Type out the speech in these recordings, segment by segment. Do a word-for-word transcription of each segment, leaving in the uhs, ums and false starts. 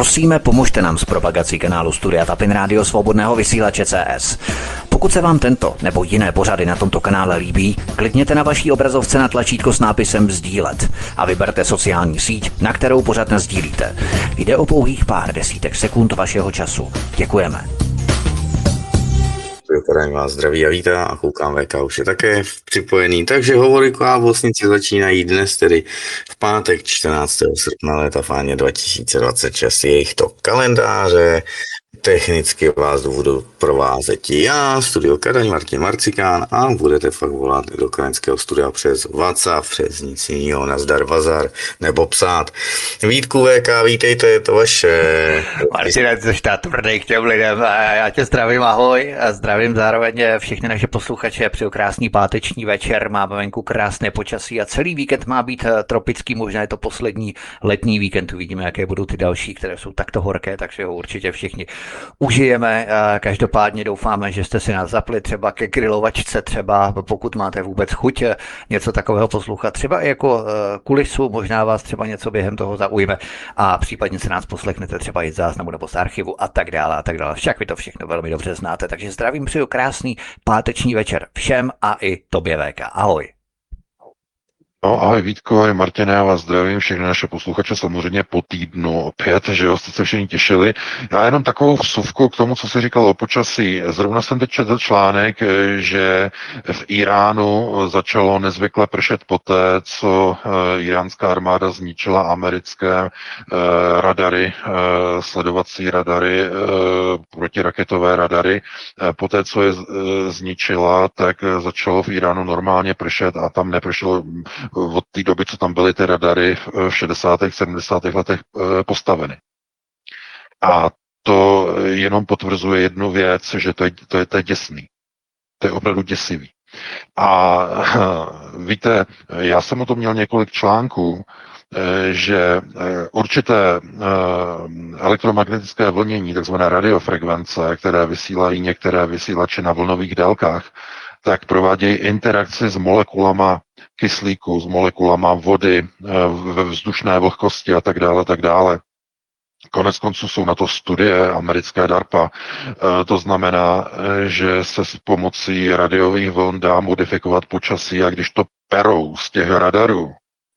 Prosíme, pomožte nám s propagací kanálu Studia Tapin Rádio Svobodného vysílače C S. Pokud se vám tento nebo jiné pořady na tomto kanále líbí, klikněte na vaší obrazovce na tlačítko s nápisem sdílet a vyberte sociální síť, na kterou pořad nasdílíte. Jde o pouhých pár desítek sekund vašeho času. Děkujeme. Tady vás zdraví a vítá a koukám, V K už je také připojený, takže hovory Klávosnici začínají dnes, tedy v pátek čtrnáctého srpna léta fáně dva tisíce dvacet šest, je jich to kalendáře. Technicky vás budu provázet já, Studio Kadaň, Martin Marcikán, a budete fakt volat do kraňského studia přes WhatsApp, přes nic jiného, nazdar vazar, nebo psát. Vítku V K, vítejte, je to vaše. Martine, ty jsi tvrdý k těm lidem, já tě zdravím, ahoj, a zdravím zároveň všechny naše posluchače, přeju krásný páteční večer, máme venku krásné počasí a celý víkend má být tropický, možná je to poslední letní víkend, uvidíme, jaké budou ty další, které jsou takto horké, takže ho určitě všichni užijeme. Každopádně doufáme, že jste si nás zapli třeba ke grilovačce, třeba pokud máte vůbec chuť něco takového poslouchat, třeba i jako kulisu, možná vás třeba něco během toho zaujme a případně se nás poslechnete třeba i z záznamu nebo z archivu a tak dále a tak dále. Však vy to všechno velmi dobře znáte, takže zdravím, přeju krásný páteční večer všem a i tobě V K. Ahoj. No, ahoj Vítko, ahoj Martine, já vás zdravím, všechny naše posluchače samozřejmě po týdnu opět, že jo, jste se všichni těšili. Já jenom takovou vsuvku k tomu, co jsi říkal o počasí. Zrovna jsem teď četl článek, že v Iránu začalo nezvykle pršet poté, co iránská armáda zničila americké radary, sledovací radary, protiraketové radary. Poté, co je zničila, tak začalo v Iránu normálně pršet a tam nepršelo od té doby, co tam byly ty radary v šedesátých, sedmdesátých letech postaveny. A to jenom potvrzuje jednu věc, že to je, to je, to je děsný. To je opravdu děsivý. A víte, já jsem o tom měl několik článků, že určité elektromagnetické vlnění, takzvané radiofrekvence, které vysílají některé vysílače na vlnových délkách, tak provádějí interakci s molekulama kyslíku, s molekulama vody ve vzdušné vlhkosti a tak dále, tak dále. Konec konců jsou na to studie americké DARPA. To znamená, že se s pomocí radiových vln dá modifikovat počasí a když to perou z těch radarů,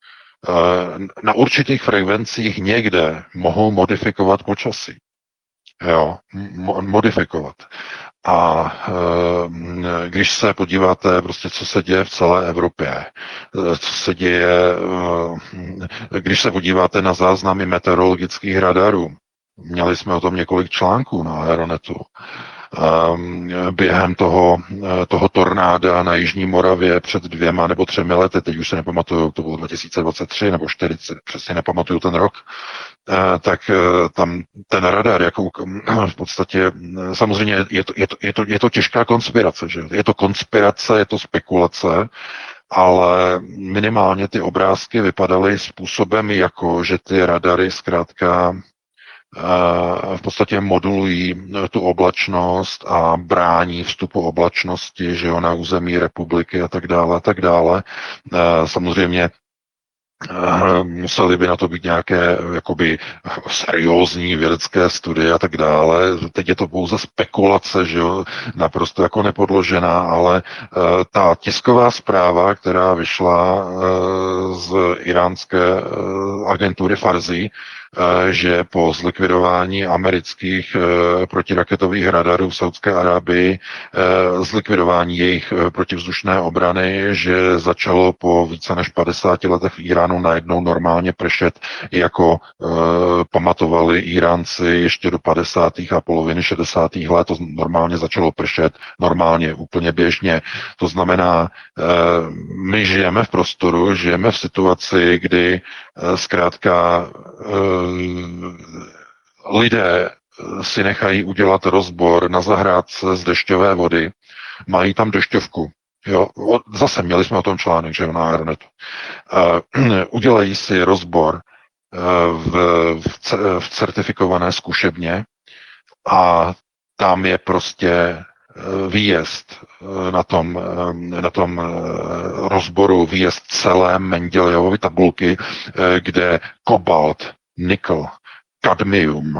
na určitých frekvencích někde mohou modifikovat počasí. Jo, modifikovat. A e, když se podíváte, prostě, co se děje v celé Evropě, co se děje, e, když se podíváte na záznamy meteorologických radarů, měli jsme o tom několik článků na Aeronetu, e, během toho, toho tornáda na Jižní Moravě před dvěma nebo třemi lety, teď už se nepamatuju, to bylo dva tisíce dvacet tři nebo čtyřicet, přesně nepamatuju ten rok, tak tam ten radar, jako v podstatě, samozřejmě je to, je to, je to, je to těžká konspirace, že? Je to konspirace, je to spekulace, ale minimálně ty obrázky vypadaly způsobem, jako že ty radary zkrátka v podstatě modulují tu oblačnost a brání vstupu oblačnosti, že jo, na území republiky a tak dále a tak dále. Samozřejmě museli by na to být nějaké jakoby seriózní vědecké studie a tak dále. Teď je to pouze spekulace, že jo, naprosto jako nepodložená, ale uh, ta tisková zpráva, která vyšla uh, z iránské uh, agentury Farsi, že po zlikvidování amerických protiraketových radarů v Saudské Arábii, zlikvidování jejich protivzdušné obrany, že začalo po více než padesáti letech v Iránu najednou normálně pršet, jako pamatovali Iránci ještě do padesátých a poloviny šedesátých let, to normálně začalo pršet, normálně, úplně běžně. To znamená, my žijeme v prostoru, žijeme v situaci, kdy zkrátka lidé si nechají udělat rozbor na zahrádce z dešťové vody, mají tam dešťovku. Jo, zase měli jsme o tom článek, že na Aeronetu. Uh, udělají si rozbor uh, v, v, v certifikované zkušebně a tam je prostě výjezd na tom, na tom rozboru, výjezd celé Mendelejevovy tabulky, kde kobalt, nikl, kadmium,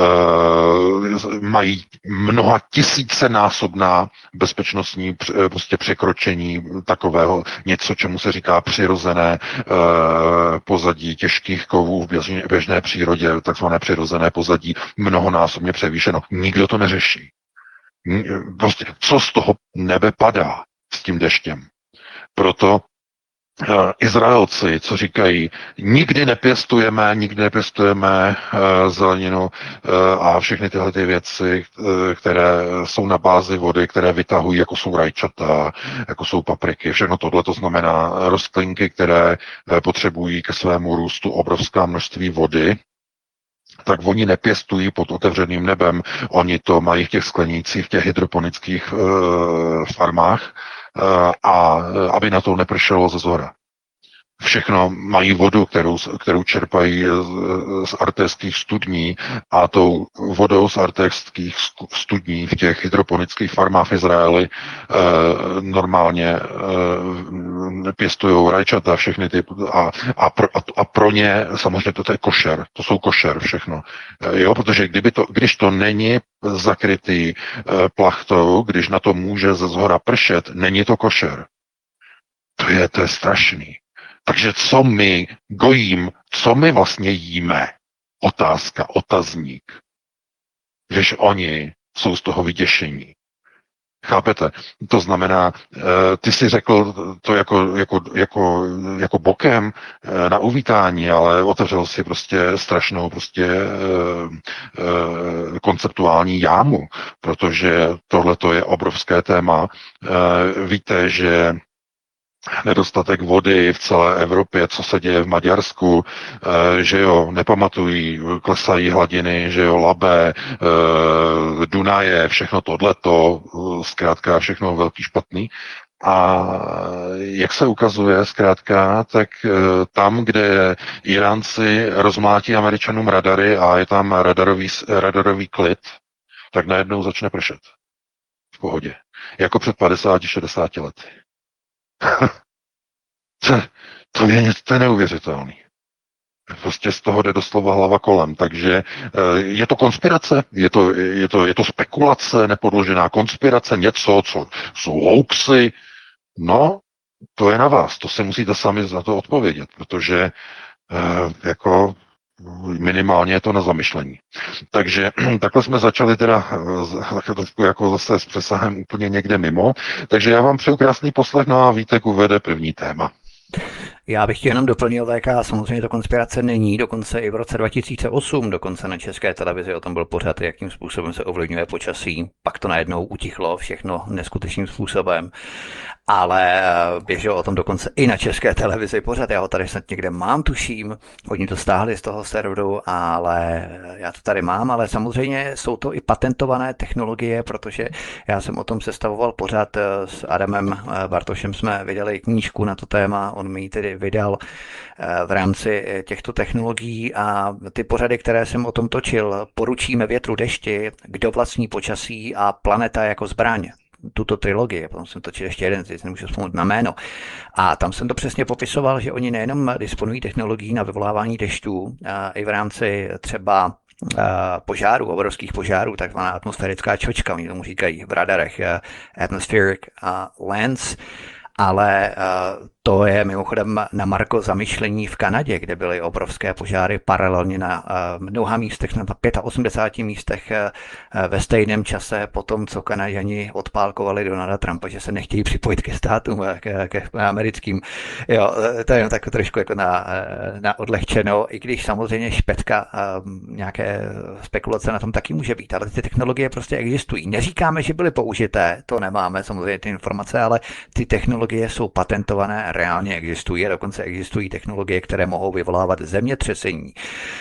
mají mnoha tisícenásobná bezpečnostní prostě překročení takového něco, čemu se říká přirozené pozadí těžkých kovů v běžné, běžné přírodě, takzvané přirozené pozadí, mnohonásobně převýšeno. Nikdo to neřeší. Prostě co z toho nebe padá s tím deštěm. Proto Izraelci, co říkají, nikdy nepěstujeme, nikdy nepěstujeme uh, zeleninu uh, a všechny tyhle ty věci, uh, které jsou na bázi vody, které vytahují, jako jsou rajčata, jako jsou papriky, všechno tohle, to znamená rostlinky, které uh, potřebují ke svému růstu obrovská množství vody, tak oni nepěstují pod otevřeným nebem, oni to mají v těch sklenících, v těch hydroponických uh, farmách, a aby na to nepršelo ze zhora. Všechno mají vodu, kterou, kterou čerpají z artéských studní a tou vodou z artéských studní v těch hydroponických farmách v Izraeli eh, normálně eh, pěstují rajčata, všechny ty a, a, pro, a pro ně samozřejmě to je košer, to jsou košer všechno. Eh, jo, protože kdyby to, když to není zakrytý eh, plachtou, když na to může ze zhora pršet, není to košer. To je, to je strašný. Takže co my gojím, co my vlastně jíme? Otázka, otazník. Když oni jsou z toho vyděšení. Chápete? To znamená, ty si řekl to jako, jako, jako, jako bokem na uvítání, ale otevřel si prostě strašnou prostě konceptuální jámu, protože tohle to je obrovské téma. Víte, že nedostatek vody v celé Evropě, co se děje v Maďarsku, že jo, nepamatují, klesají hladiny, že jo, Labe, Dunaje, všechno tohleto, zkrátka všechno velký špatný. A jak se ukazuje, zkrátka, tak tam, kde Iránci rozmlátí Američanům radary a je tam radarový, radarový klid, tak najednou začne pršet. V pohodě. Jako před padesáti šedesáti lety. to, to, je, to je neuvěřitelný. Prostě z toho jde doslova hlava kolem. Takže je to konspirace, je to, je to, je to spekulace, nepodložená konspirace, něco, co jsou hoaxy. No, to je na vás. To se musíte sami za to odpovědět, protože jako minimálně je to na zamyšlení. Takže takhle jsme začali teda jako zase s přesahem úplně někde mimo. Takže já vám přeju krásný poslech, no a Vítek uvede první téma. Já bych chtěl jenom doplnil, V K, samozřejmě to konspirace není, dokonce i v roce dva tisíce osm, dokonce na České televizi o tom byl pořad, jakým způsobem se ovlivňuje počasí, pak to najednou utichlo všechno neskutečným způsobem, ale běželo o tom dokonce i na České televizi pořad, já ho tady snad někde mám, tuším, oni to stáhli z toho serveru, ale já to tady mám, ale samozřejmě jsou to i patentované technologie, protože já jsem o tom sestavoval pořad s Adamem Bartošem, jsme vydali knížku na to téma, on mi ji tedy vydal v rámci těchto technologií a ty pořady, které jsem o tom točil, Poručíme větru dešti, Kdo vlastní počasí a Planeta jako zbraň. Tuto trilogii, potom jsem točil ještě jeden, teď nemůžu vzpomenout na jméno. A tam jsem to přesně popisoval, že oni nejenom disponují technologií na vyvolávání dešťů, i v rámci třeba požárů, obrovských požárů, takzvaná atmosférická čočka, oni tomu říkají v radarech atmospheric lens, ale to je mimochodem na marko zamyšlení v Kanadě, kde byly obrovské požáry paralelně na mnoha místech, na osmdesáti pěti místech ve stejném čase po tom, co Kanaďani odpálkovali Donalda Trumpa, že se nechtějí připojit ke státům, ke, ke americkým. Jo, to je jenom tak trošku jako na, na odlehčeno, i když samozřejmě špetka nějaké spekulace na tom taky může být, ale ty technologie prostě existují. Neříkáme, že byly použité, to nemáme samozřejmě ty informace, ale ty technologie jsou patentované, reálně existují, dokonce existují technologie, které mohou vyvolávat zemětřesení.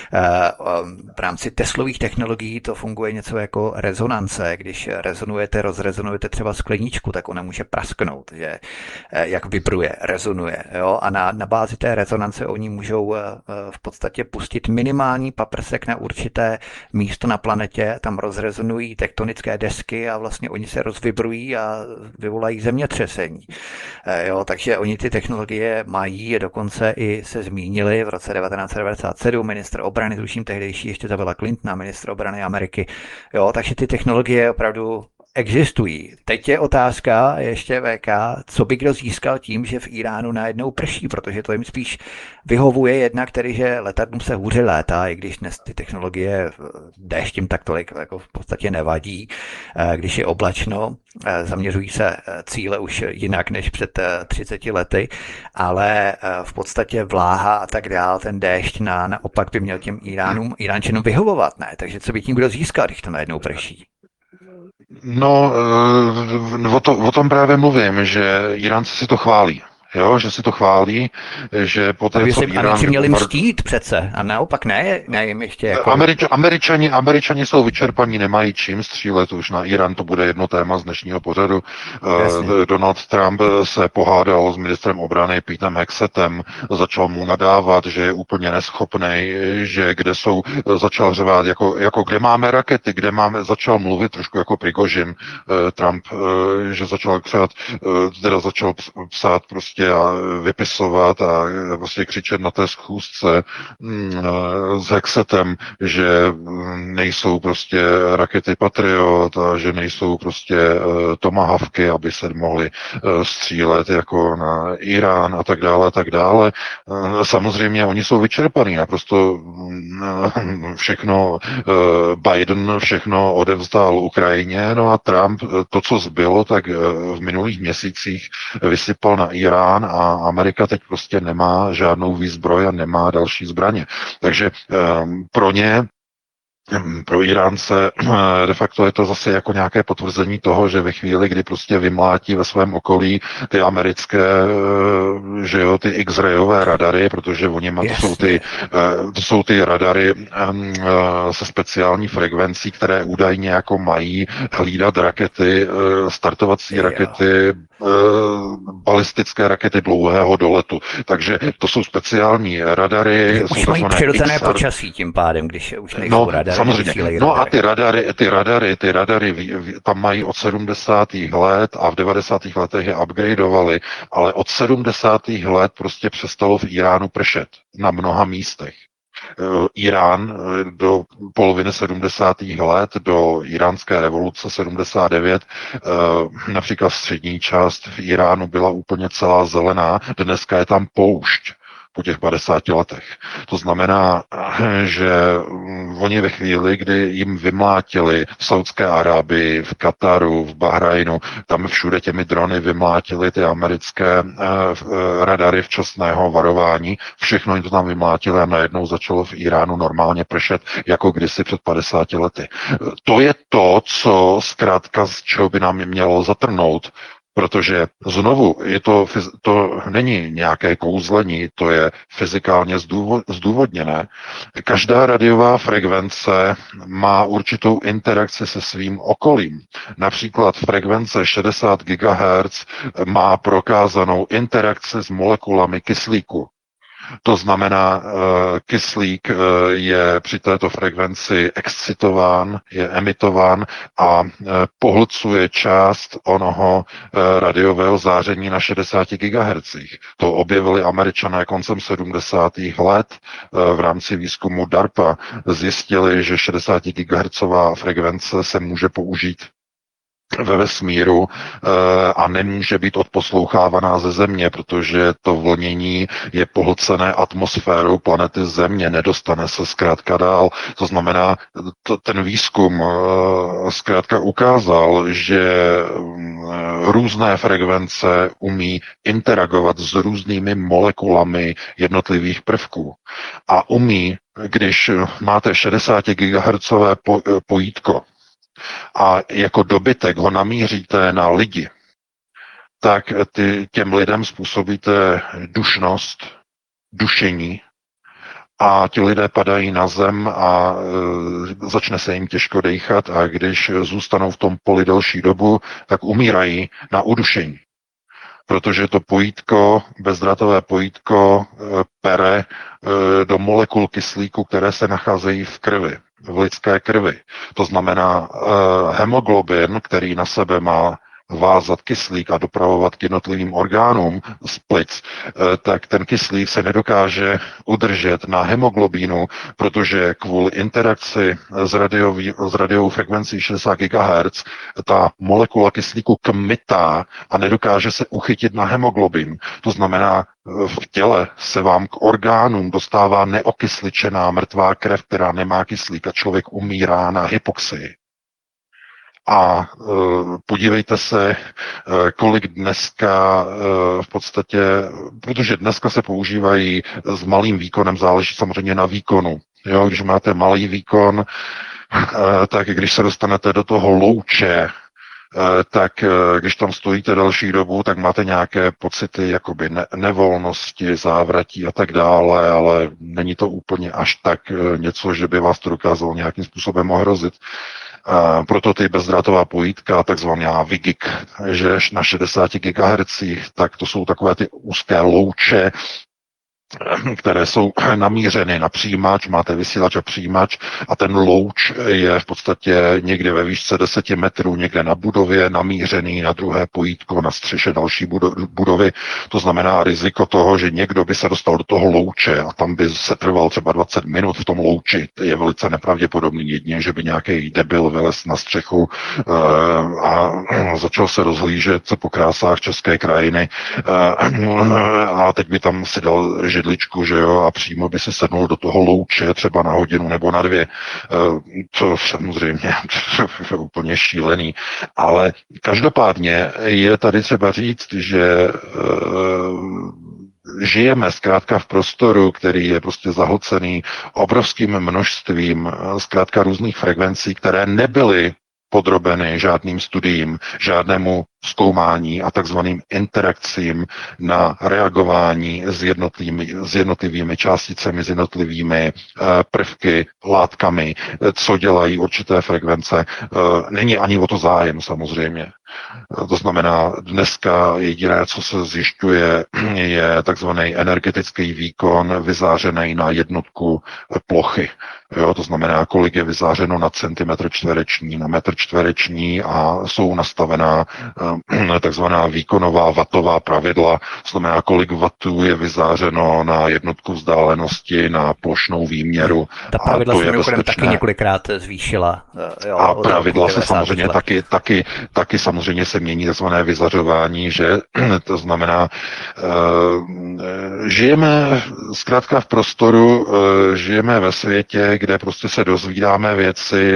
V rámci Teslových technologií to funguje něco jako rezonance. Když rezonujete, rozrezonujete třeba skleničku, tak ona může prasknout, že jak vibruje, rezonuje. Jo? A na, na bázi té rezonance oni můžou v podstatě pustit minimální paprsek na určité místo na planetě, tam rozrezonují tektonické desky a vlastně oni se rozvibrují a vyvolají zemětřesení. Jo? Takže oni ty technologie mají, dokonce i se zmínili v roce devatenáct set devadesát sedm, ministr obrany, tuším tehdejší ještě to byla Clintona, ministr obrany Ameriky. Jo, takže ty technologie opravdu existují. Teď je otázka ještě V K, co by kdo získal tím, že v Iránu najednou prší, protože to jim spíš vyhovuje jednak tedy, že letadlům se hůře létá, i když dnes ty technologie déšť jim tak tolik jako v podstatě nevadí, když je oblačno, zaměřují se cíle už jinak než před třiceti lety, ale v podstatě vláha a tak dál, ten déšť na, naopak by měl těm Iránům, Iránčanům vyhovovat, ne? Takže co by tím kdo získal, když to najednou prší? No, o, to, o tom právě mluvím, že Iránci si to chválí. Jo, že si to chválí, že po té, co Irán... Američani měli mstít přece, a naopak ne, ne jim ještě jako... Američ, Američani, Američani jsou vyčerpaní, nemají čím střílet, už na Irán to bude jedno téma z dnešního pořadu. Uh, Donald Trump se pohádal s ministrem obrany Petem Hexetem, začal mu nadávat, že je úplně neschopnej, že kde jsou, začal řvát, jako, jako kde máme rakety, kde máme, začal mluvit trošku jako Prigožin, uh, Trump, uh, že začal křát, uh, teda začal psát prostě a vypisovat a vlastně křičet na té schůzce s Hexetem, že nejsou prostě rakety Patriot a že nejsou prostě tomahawky, aby se mohly střílet jako na Irán a tak dále a tak dále. Samozřejmě oni jsou vyčerpaní, naprosto všechno Biden všechno odevzdal Ukrajině, no a Trump to, co zbylo, tak v minulých měsících vysypal na Irán a Amerika teď prostě nemá žádnou výzbroj a nemá další zbraně. Takže um, pro ně pro Iránce de facto je to zase jako nějaké potvrzení toho, že ve chvíli, kdy prostě vymlátí ve svém okolí ty americké, že jo, ty X-rayové radary, protože oni má, to jsou ty, to jsou ty radary se speciální frekvencí, které údajně jako mají hlídat rakety, startovací rakety, balistické rakety dlouhého doletu. Takže to jsou speciální radary. Už mají přirozené počasí tím pádem, když už nejsou no, radary. Samozřejmě. No a ty radary, ty radary, ty radary tam mají od sedmdesátých let a v devadesátých letech je upgradeovali, ale od sedmdesátých let prostě přestalo v Iránu pršet na mnoha místech. Irán do poloviny sedmdesátých let, do iránské revoluce sedmdesát devět, například střední část v Iránu byla úplně celá zelená, dneska je tam poušť po těch padesáti letech. To znamená, že oni ve chvíli, kdy jim vymlátili v Saudské Arábii, v Kataru, v Bahrajnu, tam všude těmi drony vymlátili ty americké eh, radary včasného varování, všechno jim to tam vymlátili a najednou začalo v Iránu normálně pršet, jako kdysi před padesáti lety. To je to, co zkrátka z čeho by nám mělo zatrnout, protože znovu, je to, to není nějaké kouzlení, to je fyzikálně zdůvodněné. Každá radiová frekvence má určitou interakci se svým okolím. Například frekvence šedesát gigahertzů má prokázanou interakci s molekulami kyslíku. To znamená, kyslík je při této frekvenci excitován, je emitován a pohlcuje část onoho radiového záření na šedesáti gigahertzích. To objevili Američané koncem sedmdesátých let v rámci výzkumu DARPA. Zjistili, že šedesátigigahertzová frekvence se může použít ve vesmíru a nemůže být odposlouchávaná ze Země, protože to vlnění je pohlcené atmosférou planety Země, nedostane se zkrátka dál. To znamená, to, ten výzkum zkrátka ukázal, že různé frekvence umí interagovat s různými molekulami jednotlivých prvků a umí, když máte šedesátigigahertzové pojítko, a jako dobytek ho namíříte na lidi, tak ty, těm lidem způsobíte dušnost, dušení a ti lidé padají na zem a e, začne se jim těžko dýchat a když zůstanou v tom poli delší dobu, tak umírají na udušení. Protože to pojítko, bezdrátové pojítko e, pere e, do molekul kyslíku, které se nacházejí v krvi, v lidské krvi. To znamená, uh, hemoglobin, který na sebe má vázat kyslík a dopravovat k jednotlivým orgánům z plic, tak ten kyslík se nedokáže udržet na hemoglobínu, protože kvůli interakci s, radiový, s radiovou frekvencí šedesát gigahertzů ta molekula kyslíku kmitá a nedokáže se uchytit na hemoglobin. To znamená, v těle se vám k orgánům dostává neokysličená mrtvá krev, která nemá kyslík a člověk umírá na hypoxii. A e, podívejte se, e, kolik dneska e, v podstatě, protože dneska se používají s malým výkonem, záleží samozřejmě na výkonu. Jo, když máte malý výkon, e, tak když se dostanete do toho louče, tak když tam stojíte další dobu, tak máte nějaké pocity jakoby ne- nevolnosti, závratí a tak dále, ale není to úplně až tak něco, že by vás to dokázalo nějakým způsobem ohrozit. Uh, proto ty bezdrátová pojítka, takzvaná Vigig, že na šedesáti gigahertzích, tak to jsou takové ty úzké louče, které jsou namířeny na přijímač, máte vysílač a přijímač a ten louč je v podstatě někde ve výšce deseti metrů, někde na budově, namířený na druhé pojítko, na střeše další budovy. To znamená riziko toho, že někdo by se dostal do toho louče a tam by se trval třeba dvacet minut v tom louči. To je velice nepravděpodobný, jedině, že by nějaký debil vylez na střechu a začal se rozhlížet po krásách české krajiny a teď by tam si dal židličku, že jo, a přímo by se sednul do toho louče třeba na hodinu nebo na dvě. To samozřejmě je úplně šílený. Ale každopádně je tady třeba říct, že žijeme zkrátka v prostoru, který je prostě zahlcený obrovským množstvím zkrátka různých frekvencí, které nebyly podrobeny žádným studiím, žádnému zkoumání a takzvaným interakcím na reagování s jednotlivými, s jednotlivými částicemi, s jednotlivými uh, prvky, látkami, co dělají určité frekvence. Uh, není ani o to zájem samozřejmě. Uh, to znamená, dneska jediné, co se zjišťuje, je takzvaný energetický výkon vyzářený na jednotku plochy. Jo, to znamená, kolik je vyzářeno na centimetr čtvereční, na metr čtvereční a jsou nastavená takzvaná výkonová watová pravidla, to znamená, kolik wattů je vyzářeno na jednotku vzdálenosti, na plošnou výměru. Ta pravidla a to se je mimochodem taky několikrát zvýšila. Jo, a pravidla se samozřejmě let. taky, taky, taky samozřejmě se mění takzvané vyzařování, že to znamená, uh, žijeme zkrátka v prostoru, uh, žijeme ve světě, kde prostě se dozvídáme věci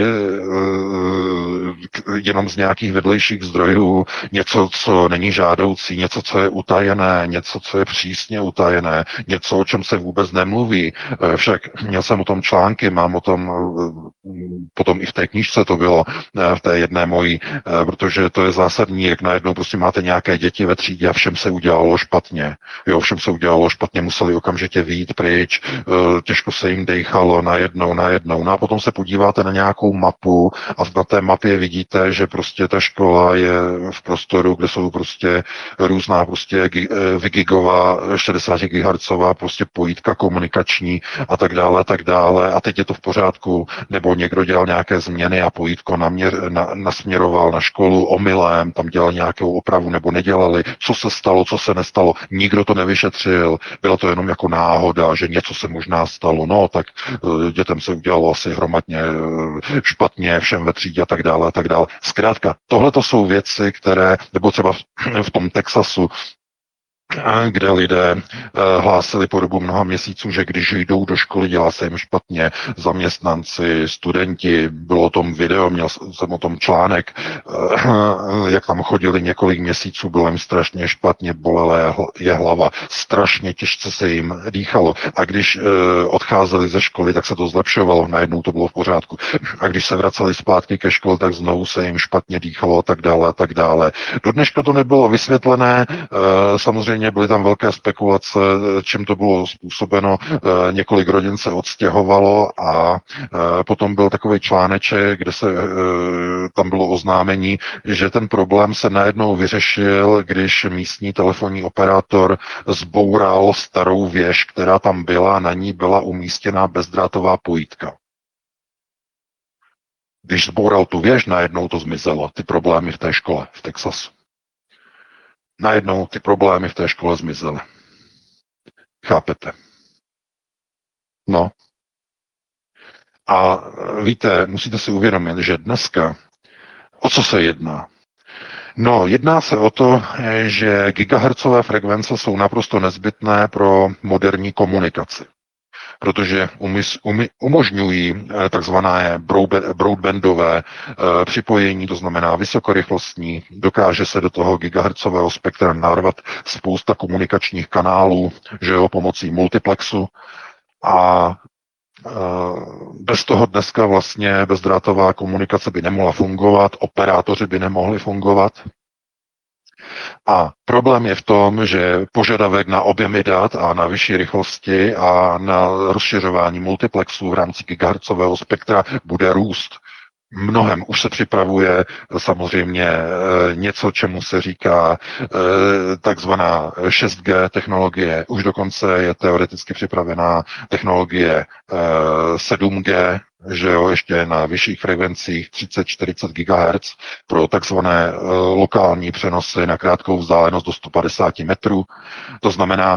uh, jenom z nějakých vedlejších zdrojů, něco, co není žádoucí, něco, co je utajené, něco, co je přísně utajené, něco, o čem se vůbec nemluví. Však měl jsem o tom články, mám o tom, potom i v té knížce to bylo, v té jedné mojí, protože to je zásadní, jak najednou prostě máte nějaké děti ve třídě a všem se udělalo špatně. Jo, všem se udělalo špatně, museli okamžitě vyjít pryč, těžko se jim dejchalo najednou, najednou. No a potom se podíváte na nějakou mapu a na té mapě vidíte, že prostě ta škola je v prostoru, kde jsou prostě různá prostě gigová, šedesát gigahertzová prostě pojítka komunikační a tak dále, a tak dále. A teď je to v pořádku, nebo někdo dělal nějaké změny a pojítko naměr, na, nasměroval na školu omylem, tam dělal nějakou opravu nebo nedělali. Co se stalo, co se nestalo. Nikdo to nevyšetřil. Bylo to jenom jako náhoda, že něco se možná stalo. No, tak dětem se udělalo asi hromadně špatně, všem ve třídě a tak dále, a tak dále. Zkrátka, tohle to jsou věci, které, nebo třeba v, v tom Texasu, kde lidé hlásili po dobu mnoha měsíců, že když jdou do školy, dělá se jim špatně, zaměstnanci, studenti, bylo o tom video, měl jsem o tom článek, jak tam chodili několik měsíců, bylo jim strašně špatně, bolela je hlava, strašně těžce se jim dýchalo a když odcházeli ze školy, tak se to zlepšovalo, najednou to bylo v pořádku a když se vraceli zpátky ke škole, tak znovu se jim špatně dýchalo a tak dále a tak dále. Do dneška to nebylo vysvětlené, samozřejmě byly tam velké spekulace, čím to bylo způsobeno. Několik rodin se odstěhovalo a potom byl takový článeček, kde se tam bylo oznámení, že ten problém se najednou vyřešil, když místní telefonní operátor zboural starou věž, která tam byla, na ní byla umístěná bezdrátová pojítka. Když zboural tu věž, najednou to zmizelo, ty problémy v té škole v Texasu. najednou ty problémy v té škole zmizely. Chápete? No. A víte, musíte si uvědomit, že dneska, o co se jedná? No, jedná se o to, že gigahertzové frekvence jsou naprosto nezbytné pro moderní komunikaci, protože umys, umy, umožňují takzvané broadbandové e, připojení, to znamená vysokorychlostní, dokáže se do toho gigahertzového spektra narvat spousta komunikačních kanálů, že jo, pomocí multiplexu a bez toho dneska vlastně bezdrátová komunikace by nemohla fungovat, operátoři by nemohli fungovat. A problém je v tom, že požadavek na objemy dat a na vyšší rychlosti a na rozšiřování multiplexů v rámci gigahertzového spektra bude růst. Mnohem už se připravuje samozřejmě něco, čemu se říká takzvaná šest G technologie. Už dokonce je teoreticky připravená technologie sedm G, že jo, ještě na vyšších frekvencích třicet čtyřicet gigahertzů pro takzvané lokální přenosy na krátkou vzdálenost do sto padesát metrů. To znamená,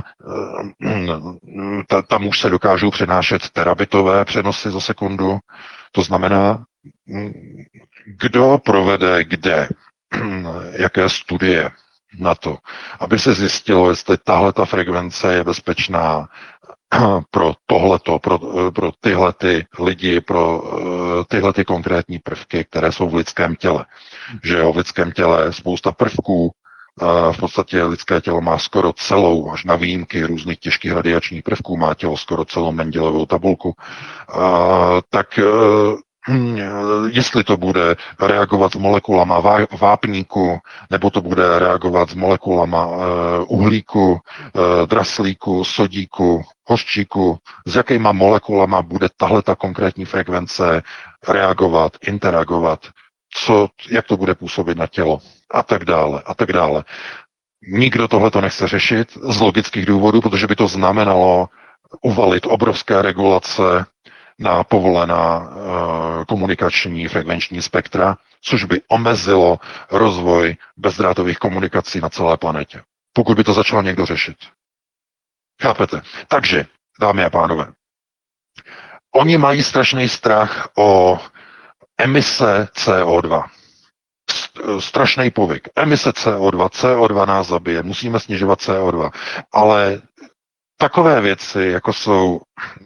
tam už se dokážou přenášet terabitové přenosy za sekundu. To znamená, kdo provede kde, jaké studie na to, aby se zjistilo, jestli tahle ta frekvence je bezpečná pro tohleto, pro, pro tyhle ty lidi, pro tyhle ty konkrétní prvky, které jsou v lidském těle. Že jo, v lidském těle je spousta prvků, v podstatě lidské tělo má skoro celou, až na výjimky různých těžkých radiačních prvků, má tělo skoro celou Mendelovou tabulku, tak jestli to bude reagovat s molekulama vápníku, nebo to bude reagovat s molekulama uhlíku, draslíku, sodíku, hořčíku, s jakýma molekulama bude tahle ta konkrétní frekvence reagovat, interagovat, co, jak to bude působit na tělo a tak dále a tak dále. Nikdo tohle to nechce řešit z logických důvodů, protože by to znamenalo uvalit obrovské regulace na povolená uh, komunikační frekvenční spektra, což by omezilo rozvoj bezdrátových komunikací na celé planetě. Pokud by to začal někdo řešit. Chápete? Takže, dámy a pánové, oni mají strašný strach o emise C O dva. Strašný povyk. Emise C O dva. C O dva nás zabije. Musíme snižovat C O dva. Ale takové věci, jako jsou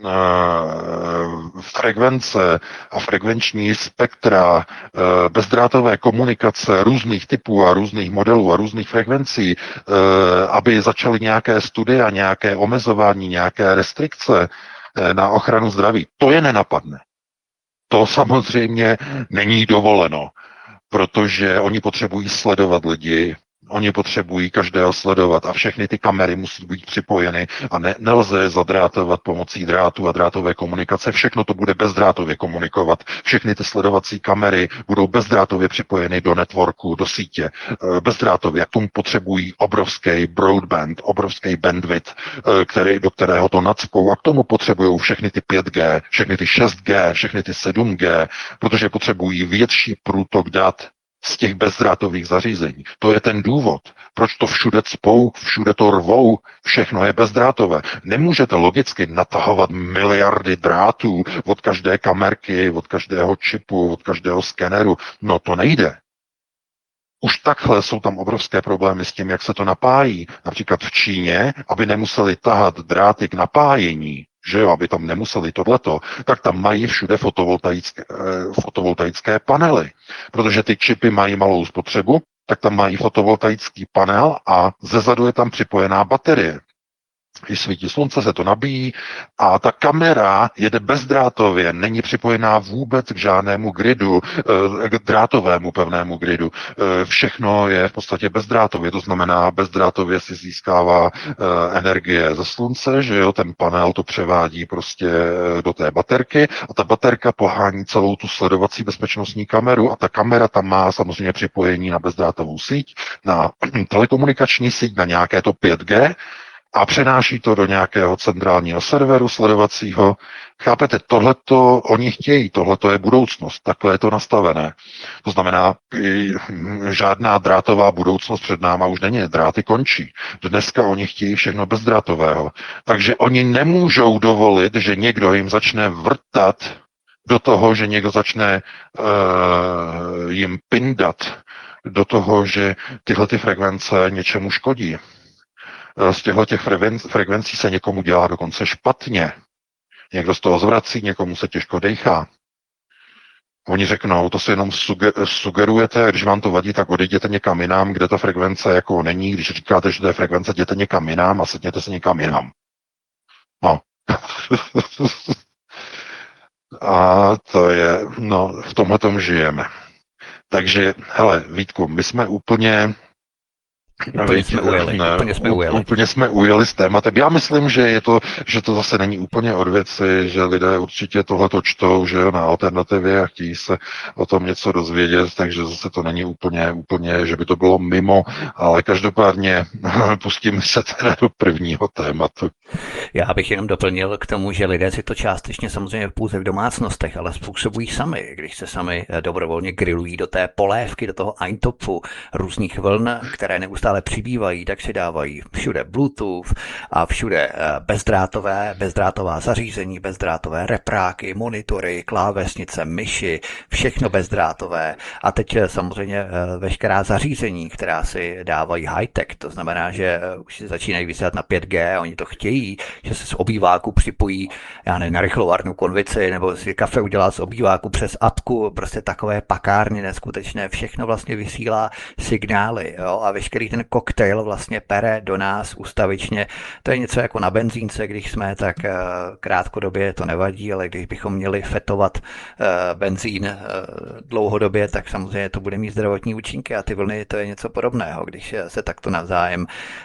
uh, frekvence a frekvenční spektra, uh, bezdrátové komunikace různých typů a různých modelů a různých frekvencí, uh, aby začaly nějaké studie a nějaké omezování, nějaké restrikce uh, na ochranu zdraví, to je nenapadne. To samozřejmě není dovoleno, protože oni potřebují sledovat lidi, oni potřebují každého sledovat a všechny ty kamery musí být připojeny a ne, nelze je zadrátovat pomocí drátu a drátové komunikace. Všechno to bude bezdrátově komunikovat. Všechny ty sledovací kamery budou bezdrátově připojeny do networku, do sítě. Bezdrátově. K tomu potřebují obrovský broadband, obrovský bandwidth, který, do kterého to nacpou a k tomu potřebují všechny ty pět G, všechny ty šest G, všechny ty sedm G, protože potřebují větší průtok dat z těch bezdrátových zařízení. To je ten důvod, proč to všude cpou, všude to rvou, všechno je bezdrátové. Nemůžete logicky natahovat miliardy drátů od každé kamerky, od každého čipu, od každého skeneru. No to nejde. Už takhle jsou tam obrovské problémy s tím, jak se to napájí. Například v Číně, aby nemuseli tahat dráty k napájení, že jo, aby tam nemuseli tohleto, tak tam mají všude fotovoltaické, fotovoltaické panely. Protože ty čipy mají malou spotřebu, tak tam mají fotovoltaický panel a zezadu je tam připojená baterie. Když svítí slunce, se to nabíjí a ta kamera jede bezdrátově, není připojená vůbec k žádnému gridu, k drátovému pevnému gridu. Všechno je v podstatě bezdrátově, to znamená, bezdrátově si získává energie ze slunce, že jo, ten panel to převádí prostě do té baterky a ta baterka pohání celou tu sledovací bezpečnostní kameru a ta kamera tam má samozřejmě připojení na bezdrátovou síť, na telekomunikační síť, na nějaké to pět G, a přenáší to do nějakého centrálního serveru sledovacího. Chápete, tohleto oni chtějí, tohleto je budoucnost, takhle je to nastavené. To znamená, žádná drátová budoucnost před náma už není, dráty končí. Dneska oni chtějí všechno bezdrátového. Takže oni nemůžou dovolit, že někdo jim začne vrtat do toho, že někdo začne uh, jim pindat do toho, že tyhle ty frekvence něčemu škodí. Z těchto těch frekvencí se někomu dělá dokonce špatně. Někdo z toho zvrací, někomu se těžko dejchá. Oni řeknou, to si jenom sugerujete, když vám to vadí, tak odejděte někam jinam, kde ta frekvence jako není. Když říkáte, že to je frekvence, jděte někam jinam a sedněte se někam jinam. No. A to je, no, v tomhle tom žijeme. Takže, hele, Vítku, my jsme úplně... Úplně jsme ujeli, ne, úplně jsme ujeli. Úplně jsme ujeli s tématem. Já myslím, že je to, že to zase není úplně od věci, že lidé určitě tohleto čtou, že jo, na Alternativě a chtějí se o tom něco dozvědět, takže zase to není úplně, úplně, že by to bylo mimo, ale každopádně pustíme se teda do prvního tématu. Já bych jenom doplnil k tomu, že lidé si to částečně samozřejmě pouze v domácnostech, ale způsobují sami, když se sami dobrovolně grillují do té polévky, do toho eintopfu různých vln, které neustále přibývají, tak si dávají všude Bluetooth a všude bezdrátové, bezdrátová zařízení, bezdrátové repráky, monitory, klávesnice, myši, všechno bezdrátové. A teď samozřejmě veškerá zařízení, která si dávají high-tech, to znamená, že už si začínají vysílat na pět gé, oni to chtějí, že se z obýváku připojí, já nevím, na rychlovarnou konvici, nebo si kafe udělá z obýváku přes apku, prostě takové pakárny neskutečné, všechno vlastně vysílá signály, jo, a veškerý ten koktejl vlastně pere do nás ustavičně. To je něco jako na benzínce, když jsme, tak krátkodobě to nevadí, ale když bychom měli fetovat benzín dlouhodobě, tak samozřejmě to bude mít zdravotní účinky a ty vlny to je něco podobného, když se takto navzájem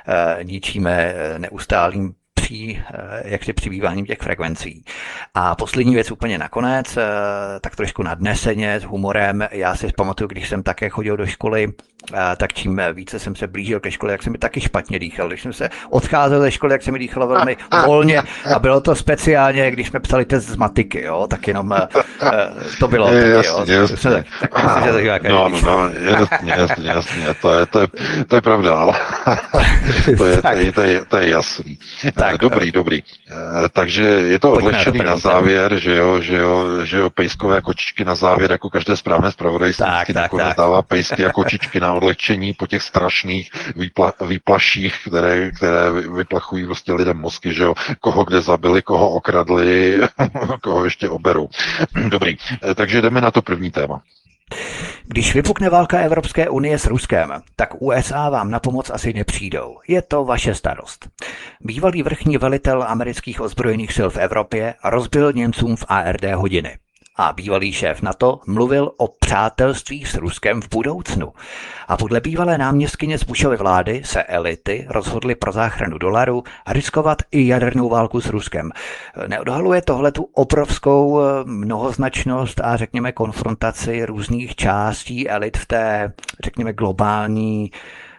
ničíme neustálým při, jak si přibýváním těch frekvencí. A poslední věc úplně nakonec, tak trošku nadneseně, s humorem. Já si pamatuju, když jsem také chodil do školy, tak čím více jsem se blížil ke škole, jak se mi taky špatně dýchal. Když jsem se odcházel ze školy, jak se mi dýchalo velmi volně a bylo to speciálně, když jsme psali test z matiky, jo, tak jenom to bylo. Je, taky, jasně, jo, jasně. tak, tak, tak, tak, no, no, no, jasně, jasně, jasně, to je, to je, to je pravda, ale to je, to je, to je, to je jasný. Tak, dobrý, dobrý. Takže je to odlehčený na závěr, že jo, že jo, že jo, pejskové kočičky na závěr, jako každé správné zpravodajství, nakonec dává pejsky a kočičky na odlehčení po těch strašných výpla, výplaších, které, které vyplachují prostě lidem mozky, že jo, koho kde zabili, koho okradli, koho ještě oberou. Dobrý, takže jdeme na to první téma. Když vypukne válka Evropské unie s Ruskem, tak U S A vám na pomoc asi nepřijdou. Je to vaše starost. Bývalý vrchní velitel amerických ozbrojených sil v Evropě rozbil Němcům v A R D hodiny. A bývalý šéf NATO mluvil o přátelství s Ruskem v budoucnu. A podle bývalé náměstkyně z Bushovy vlády se elity rozhodly pro záchranu dolaru riskovat i jadernou válku s Ruskem. Neodhaluje tohle tu obrovskou mnohoznačnost a řekněme konfrontaci různých částí elit v té, řekněme, globální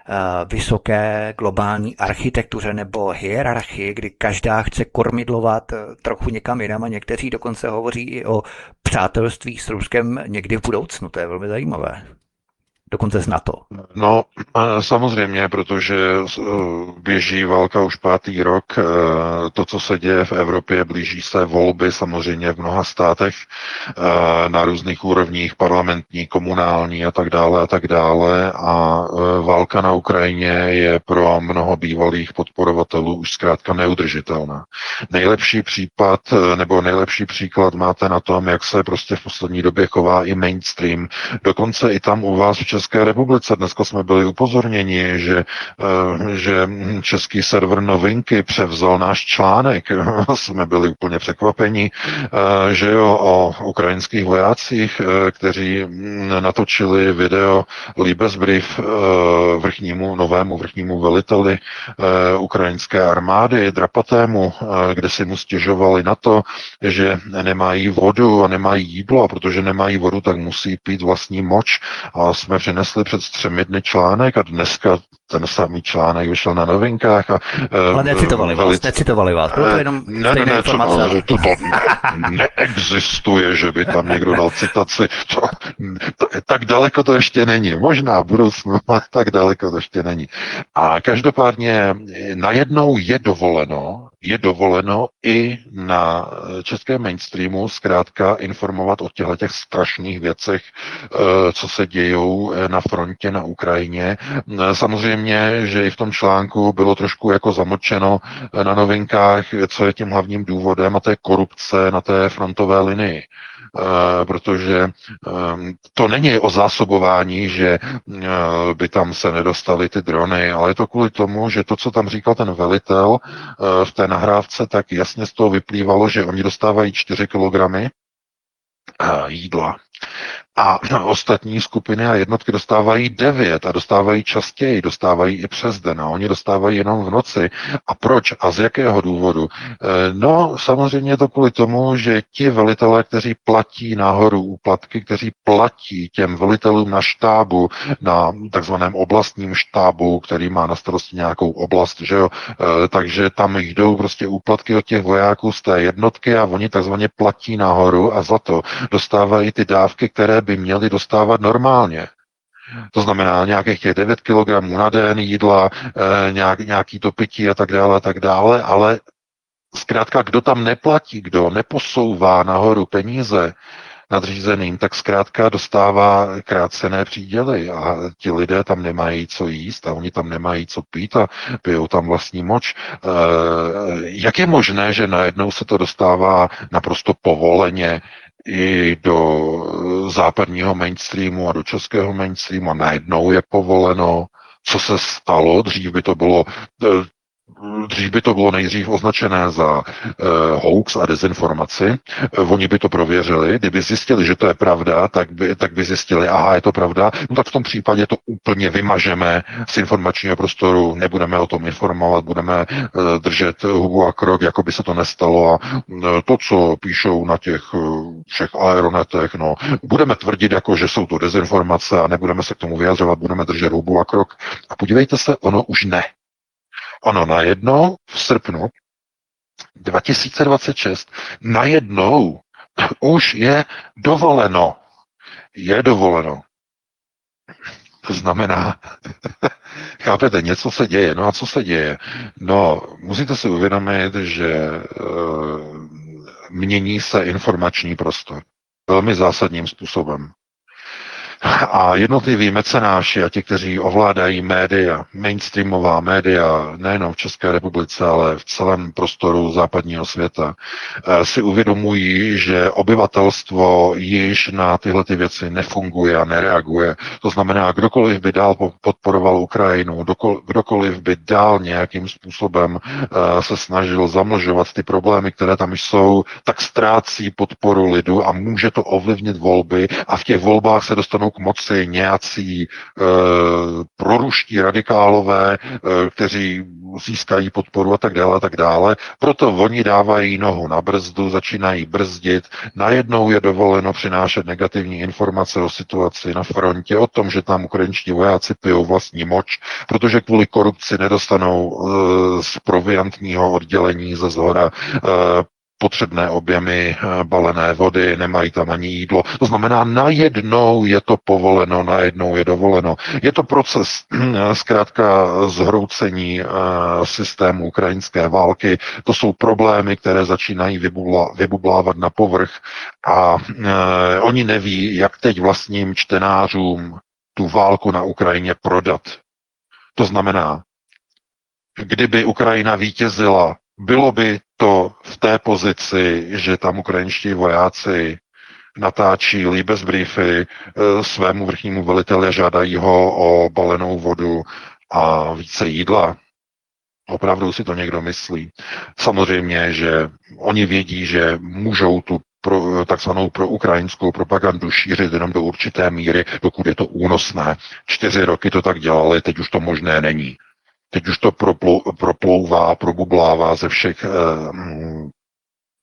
vysoké globální architektuře nebo hierarchii, kdy každá chce kormidlovat trochu někam jinam a někteří dokonce hovoří i o přátelství s Ruskem někdy v budoucnu. To je velmi zajímavé. Dokonce z NATO. No, samozřejmě, protože běží válka už pátý rok. To, co se děje v Evropě, blíží se volby samozřejmě v mnoha státech na různých úrovních, parlamentní, komunální a tak dále a tak dále. A válka na Ukrajině je pro mnoho bývalých podporovatelů už zkrátka neudržitelná. Nejlepší případ nebo nejlepší příklad máte na tom, jak se prostě v poslední době chová i mainstream. Dokonce i tam u vás v České republice. Dneska jsme byli upozorněni, že, že český server Novinky převzal náš článek. Jsme byli úplně překvapeni, že jo, o ukrajinských vojácích, kteří natočili video Liebesbrief vrchnímu, novému vrchnímu veliteli ukrajinské armády, Drapatému, kde si mu stěžovali na to, že nemají vodu a nemají jídlo, a protože nemají vodu, tak musí pít vlastní moč. A jsme přinesli před třemi dny článek a dneska ten samý článek vyšel na Novinkách a Ale necitovali vás, velice... necitovali vás, bylo to jenom ne, stejné ne, ne, informace. to, to, to neexistuje, že by tam někdo dal citaci. To, to, tak daleko to ještě není. Možná v budoucnu, ale tak daleko to ještě není. A každopádně najednou je dovoleno, je dovoleno i na českém mainstreamu zkrátka informovat o těchto těch strašných věcech, co se dějou na frontě na Ukrajině. Samozřejmě, že i v tom článku bylo trošku jako zamlčeno na Novinkách, co je tím hlavním důvodem, a to je korupce na té frontové linii. Protože to není o zásobování, že by tam se nedostaly ty drony, ale je to kvůli tomu, že to, co tam říkal ten velitel v té nahrávce, tak jasně z toho vyplývalo, že oni dostávají čtyři kilogramy jídla. A ostatní skupiny a jednotky dostávají devět a dostávají častěji, dostávají i přes den a oni dostávají jenom v noci. A proč a z jakého důvodu? No, samozřejmě je to kvůli tomu, že ti velitelé, kteří platí nahoru úplatky, kteří platí těm velitelům na štábu, na takzvaném oblastním štábu, který má na starosti nějakou oblast, že jo, takže tam jdou prostě úplatky od těch vojáků z té jednotky a oni takzvaně platí nahoru a za to dostávají ty dávky, které by měli dostávat normálně. To znamená nějakých těch devět kilogramů na den jídla, e, nějak, nějaký to pití a tak dále a tak dále, ale zkrátka, kdo tam neplatí, kdo neposouvá nahoru peníze nadřízeným, tak zkrátka dostává krácené příděly a ti lidé tam nemají co jíst a oni tam nemají co pít a pijou tam vlastní moč. E, jak je možné, že najednou se to dostává naprosto povoleně i do západního mainstreamu a do českého mainstreamu a najednou je povoleno, co se stalo, dřív by to bylo Dřív by to bylo nejdřív označené za uh, hoax a dezinformaci. Uh, oni by to prověřili. Kdyby zjistili, že to je pravda, tak by, tak by zjistili, aha, je to pravda, no tak v tom případě to úplně vymažeme z informačního prostoru, nebudeme o tom informovat, budeme uh, držet hubu a krok, jako by se to nestalo a uh, to, co píšou na těch uh, všech aeronetech, no, budeme tvrdit, jako, že jsou to dezinformace a nebudeme se k tomu vyjadřovat, budeme držet hubu a krok. A podívejte se, ono už ne. Ono najednou v srpnu dva tisíce dvacet šest najednou už je dovoleno. Je dovoleno. To znamená, chápete, něco se děje. No a co se děje? No, musíte si uvědomit, že e, mění se informační prostor velmi zásadním způsobem. A jednotliví mecenáši a ti, kteří ovládají média, mainstreamová média, nejenom v České republice, ale v celém prostoru západního světa, si uvědomují, že obyvatelstvo již na tyhle ty věci nefunguje a nereaguje. To znamená, kdokoliv by dál podporoval Ukrajinu, kdokoliv by dál nějakým způsobem se snažil zamlžovat ty problémy, které tam jsou, tak ztrácí podporu lidu a může to ovlivnit volby a v těch volbách se dostanou k moci nějací e, proruští radikálové, e, kteří získají podporu a tak dále a tak dále. Proto oni dávají nohu na brzdu, začínají brzdit. Najednou je dovoleno přinášet negativní informace o situaci na frontě, o tom, že tam ukrajinští vojáci pijou vlastní moč, protože kvůli korupci nedostanou e, z proviantního oddělení ze zhora e, potřebné objemy balené vody, nemají tam ani jídlo. To znamená, najednou je to povoleno, najednou je dovoleno. Je to proces zkrátka zhroucení systému ukrajinské války. To jsou problémy, které začínají vybubla, vybublávat na povrch a eh, oni neví, jak teď vlastním čtenářům tu válku na Ukrajině prodat. To znamená, kdyby Ukrajina vítězila, bylo by to v té pozici, že tam ukrajinští vojáci natáčí líbezbriefy svému vrchnímu veliteli a žádají ho o balenou vodu a více jídla. Opravdu si to někdo myslí. Samozřejmě, že oni vědí, že můžou tu pro, takzvanou pro ukrajinskou propagandu šířit jenom do určité míry, dokud je to únosné. Čtyři roky to tak dělali, teď už to možné není. Teď už to proplou, proplouvá, probublává ze všech eh,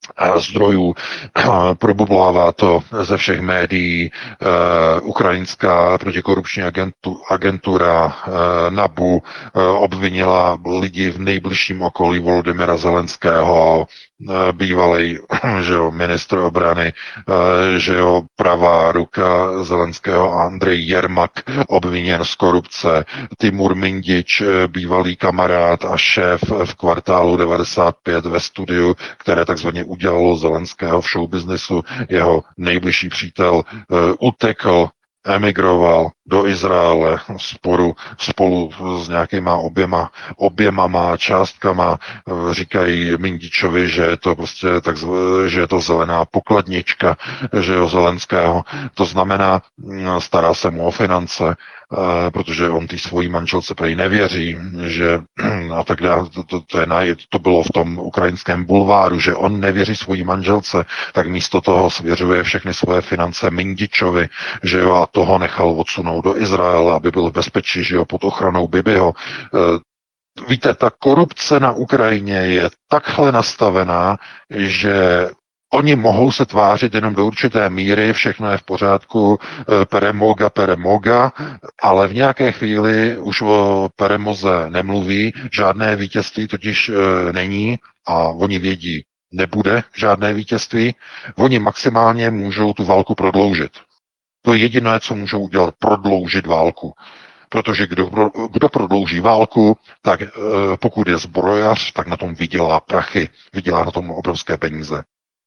zdrojů, probublává to ze všech médií, ukrajinská protikorupční agentu, agentura NABU obvinila lidi v nejbližším okolí Volodymyra Zelenského, bývalý že jo, ministr obrany, že jo, pravá ruka Zelenského Andrej Jermak obviněn z korupce, Timur Mindič, bývalý kamarád a šéf v kvartálu devadesát pět ve studiu, které takzvaně udělalo Zelenského v showbiznesu, jeho nejbližší přítel utekl, emigroval do Izraele sporu, spolu s nějakýma oběma, oběma částkama. Říkají Mindičovi, že je to prostě tak, že je to zelená pokladnička, že jo, Zelenského. To znamená, stará se mu o finance, protože on té svojí manželce prej nevěří, že a tak dále, to, to, to, je na, to bylo v tom ukrajinském bulváru, že on nevěří svojí manželce, tak místo toho svěřuje všechny svoje finance Mindičovi, že jo, a toho nechal odsunout do Izraele, aby byl v bezpečí, že jo, pod ochranou Bibiho. Víte, ta korupce na Ukrajině je takhle nastavená, že oni mohou se tvářit jenom do určité míry, všechno je v pořádku, peremoga, peremoga, ale v nějaké chvíli už o peremoze nemluví, žádné vítězství totiž není a oni vědí, nebude žádné vítězství, oni maximálně můžou tu válku prodloužit. To je jediné, co můžou udělat, prodloužit válku. Protože kdo, kdo prodlouží válku, tak pokud je zbrojař, tak na tom vydělá prachy, vydělá na tom obrovské peníze.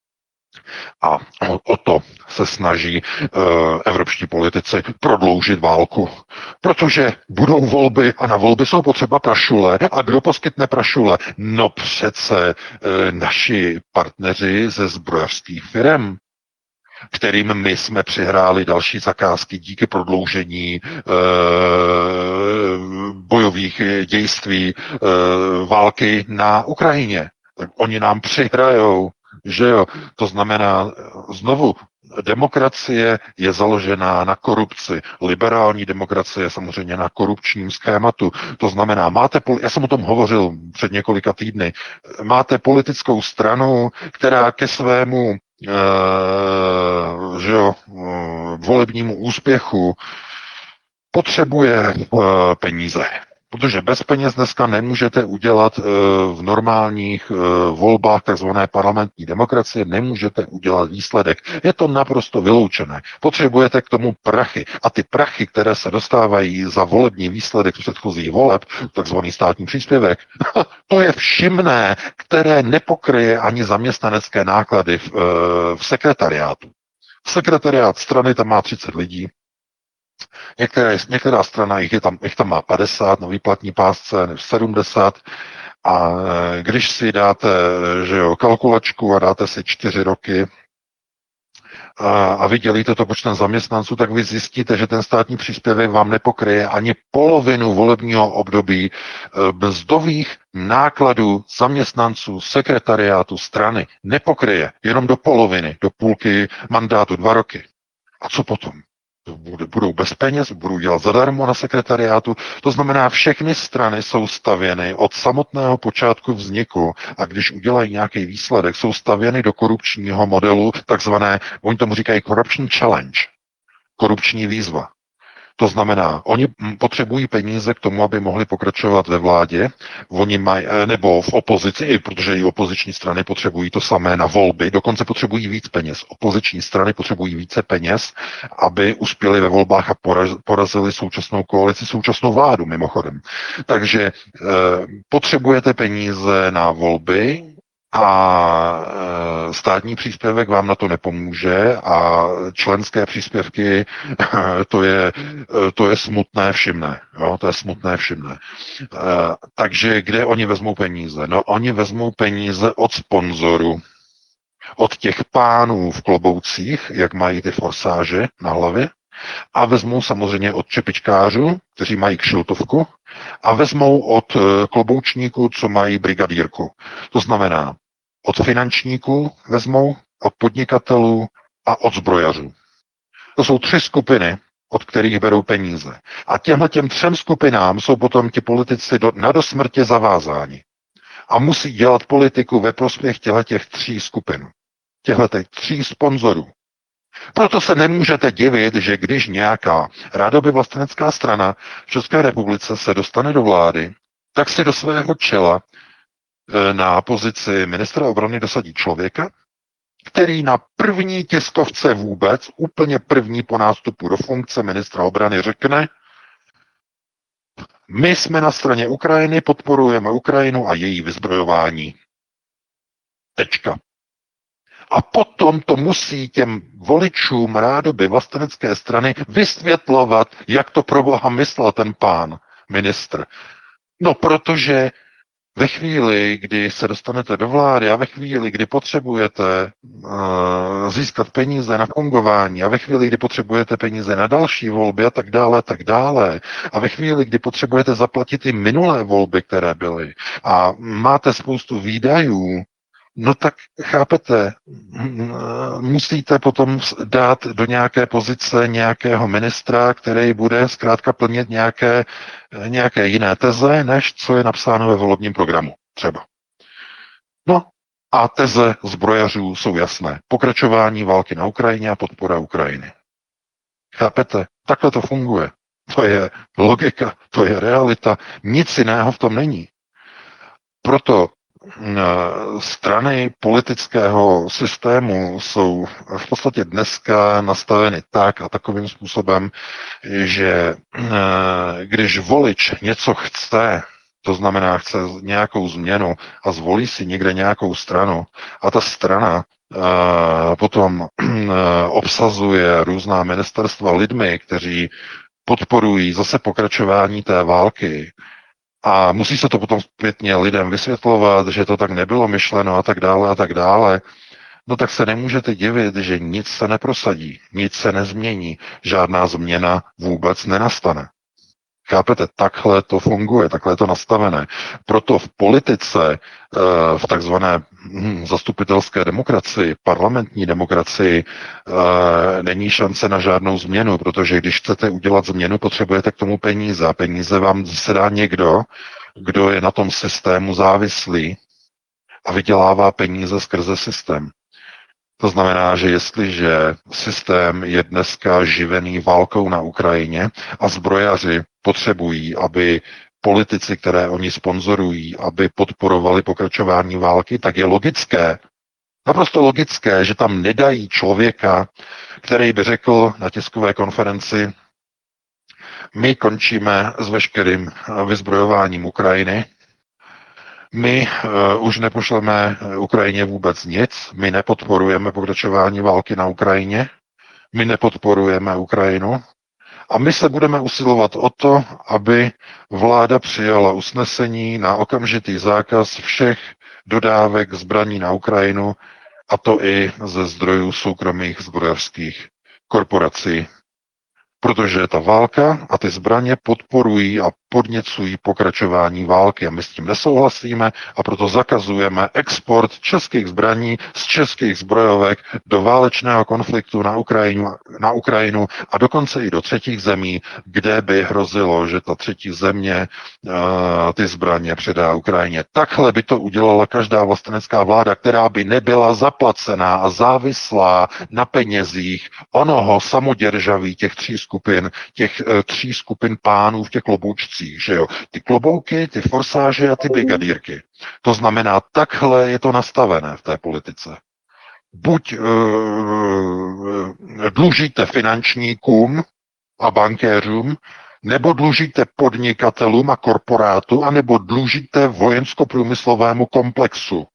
A o, o to se snaží uh, evropští politici prodloužit válku. Protože budou volby a na volby jsou potřeba prašule. A kdo poskytne prašule? No přece uh, naši partneři ze zbrojařských firem, kterým my jsme přihráli další zakázky díky prodloužení e, bojových dějství e, války na Ukrajině. Tak oni nám přihrajou, že jo. To znamená, znovu, demokracie je založená na korupci. Liberální demokracie je samozřejmě na korupčním schématu. To znamená, máte, já jsem o tom hovořil před několika týdny, máte politickou stranu, která ke svému Uh, že jo, uh, volebnímu úspěchu potřebuje uh, peníze. Protože bez peněz dneska nemůžete udělat uh, v normálních uh, volbách takzvané parlamentní demokracie, nemůžete udělat výsledek. Je to naprosto vyloučené. Potřebujete k tomu prachy. A ty prachy, které se dostávají za volební výsledek předchozích voleb, takzvaný státní příspěvek, to je všimné, které nepokryje ani zaměstnanecké náklady v, uh, v sekretariátu. Sekretariát strany tam má třicet lidí, Některé, některá strana jich, je tam, jich tam má padesát, na výplatní pásce sedmdesát a když si dáte že jo, kalkulačku a dáte si čtyři roky a, a vydělíte to počtem zaměstnanců, tak vy zjistíte, že ten státní příspěvek vám nepokryje ani polovinu volebního období mzdových nákladů zaměstnanců sekretariátu strany. Nepokryje, jenom do poloviny, do půlky mandátu, dva roky. A co potom? Budou bez peněz, budou dělat zadarmo na sekretariátu. To znamená, všechny strany jsou stavěny od samotného počátku vzniku a když udělají nějaký výsledek, jsou stavěny do korupčního modelu, takzvané, oni tomu říkají corruption challenge, korupční výzva. To znamená, oni potřebují peníze k tomu, aby mohli pokračovat ve vládě, oni mají, nebo v opozici, protože i opoziční strany potřebují to samé na volby, dokonce potřebují víc peněz. Opoziční strany potřebují více peněz, aby uspěli ve volbách a porazili současnou koalici, současnou vládu mimochodem. Takže eh, potřebujete peníze na volby, a státní příspěvek vám na to nepomůže a členské příspěvky, to je, to je smutné všimné. Jo? To je smutné všimné. Takže kde oni vezmou peníze? No oni vezmou peníze od sponzorů, od těch pánů v kloboucích, jak mají ty forsáže na hlavě, a vezmou samozřejmě od čepičkářů, kteří mají kšiltovku, a vezmou od kloboučníků, co mají brigadírku. To znamená, od finančníků vezmou, od podnikatelů a od zbrojařů. To jsou tři skupiny, od kterých berou peníze. A těmhle těm třem skupinám jsou potom ti politici do, na dosmrtě zavázáni. A musí dělat politiku ve prospěch těch tří skupin, těchto tří sponzorů. Proto se nemůžete divit, že když nějaká rádoby vlastenecká strana v České republice se dostane do vlády, tak si do svého čela na pozici ministra obrany dosadí člověka, který na první tiskovce vůbec, úplně první po nástupu do funkce ministra obrany řekne, my jsme na straně Ukrajiny, podporujeme Ukrajinu a její vyzbrojování. Tečka. A potom to musí těm voličům rádoby vlastenecké strany vysvětlovat, jak to pro boha myslel ten pán ministr. No protože ve chvíli, kdy se dostanete do vlády a ve chvíli, kdy potřebujete uh, získat peníze na fungování a ve chvíli, kdy potřebujete peníze na další volby a tak dále, tak dále a ve chvíli, kdy potřebujete zaplatit i minulé volby, které byly a máte spoustu výdajů, no tak chápete, musíte potom dát do nějaké pozice nějakého ministra, který bude zkrátka plnit nějaké, nějaké jiné teze, než co je napsáno ve volebním programu třeba. No a teze zbrojařů jsou jasné. Pokračování války na Ukrajině a podpora Ukrajiny. Chápete? Takhle to funguje. To je logika, to je realita. Nic jiného v tom není. Proto strany politického systému jsou v podstatě dneska nastaveny tak a takovým způsobem, že když volič něco chce, to znamená chce nějakou změnu a zvolí si někde nějakou stranu a ta strana potom obsazuje různá ministerstva lidmi, kteří podporují zase pokračování té války, a musí se to potom zpětně lidem vysvětlovat, že to tak nebylo myšleno a tak dále a tak dále. No tak se nemůžete divit, že nic se neprosadí, nic se nezmění, žádná změna vůbec nenastane. Chápete, takhle to funguje, takhle je to nastavené. Proto v politice, v takzvané zastupitelské demokracii, parlamentní demokracii, není šance na žádnou změnu, protože když chcete udělat změnu, potřebujete k tomu peníze. A peníze vám se dá někdo, kdo je na tom systému závislý a vydělává peníze skrze systém. To znamená, že jestliže systém je dneska živený válkou na Ukrajině a zbrojaři potřebují, aby politici, které oni sponzorují, aby podporovali pokračování války, tak je logické, naprosto logické, že tam nedají člověka, který by řekl na tiskové konferenci, my končíme s veškerým vyzbrojováním Ukrajiny, my uh, už nepošleme Ukrajině vůbec nic, my nepodporujeme pokračování války na Ukrajině, my nepodporujeme Ukrajinu a my se budeme usilovat o to, aby vláda přijala usnesení na okamžitý zákaz všech dodávek zbraní na Ukrajinu, a to i ze zdrojů soukromých zbrojařských korporací. Protože ta válka a ty zbraně podporují a podněcují pokračování války a my s tím nesouhlasíme a proto zakazujeme export českých zbraní z českých zbrojovek do válečného konfliktu na Ukrajinu, na Ukrajinu a dokonce i do třetích zemí, kde by hrozilo, že ta třetí země uh, ty zbraně předá Ukrajině. Takhle by to udělala každá vlastenecká vláda, která by nebyla zaplacená a závislá na penězích onoho samoděržaví těch tří skupin, těch uh, tří skupin pánů v těch kloboučcích, že jo. Ty klobouky, ty forsáže a ty brigadírky. To znamená, takhle je to nastavené v té politice. Buď uh, dlužíte finančníkům a bankéřům, nebo dlužíte podnikatelům a korporátu, anebo dlužíte vojensko-průmyslovému komplexu.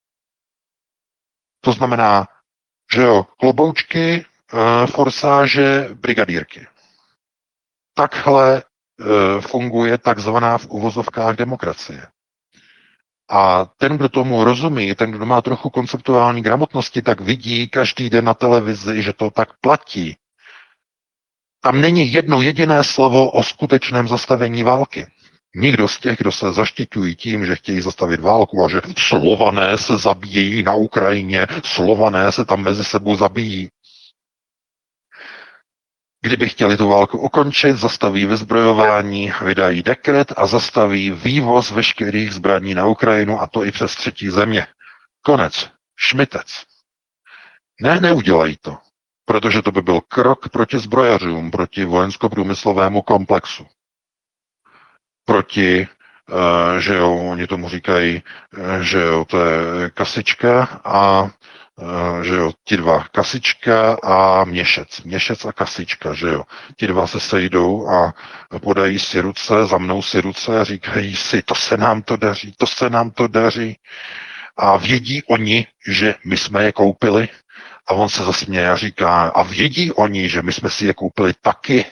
To znamená, že jo, kloboučky, uh, forsáže, brigadírky. Takhle uh, funguje takzvaná v uvozovkách demokracie. A ten, kdo tomu rozumí, ten, kdo má trochu konceptuální gramotnosti, tak vidí každý den na televizi, že to tak platí. Tam není jedno jediné slovo o skutečném zastavení války. Nikdo z těch, kdo se zaštiťují tím, že chtějí zastavit válku a že Slované se zabíjejí na Ukrajině, Slované se tam mezi sebou zabíjí. Kdyby chtěli tu válku ukončit, zastaví vyzbrojování, vydají dekret a zastaví vývoz veškerých zbraní na Ukrajinu, a to i přes třetí země. Konec. Šmitec. Ne, neudělají to, protože to by byl krok proti zbrojařům, proti vojensko-průmyslovému komplexu. Proti, uh, že jo, oni tomu říkají, uh, že jo, to je kasička a uh, že jo, ti dva, kasička a měšec, měšec a kasička, že jo. Ti dva se sejdou a podají si ruce, zamnou si ruce a říkají si, to se nám to daří, to se nám to daří. A vědí oni, že my jsme je koupili, a on se zasměje a říká, a vědí oni, že my jsme si je koupili taky.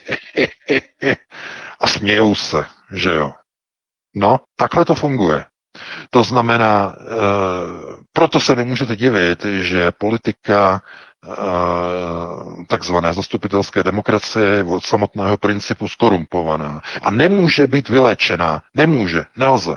A smějou se, že jo. No, takhle to funguje. To znamená, e, proto se nemůžete divit, že politika e, takzvané zastupitelské demokracie je od samotného principu skorumpovaná. A nemůže být vyléčená. Nemůže, nelze.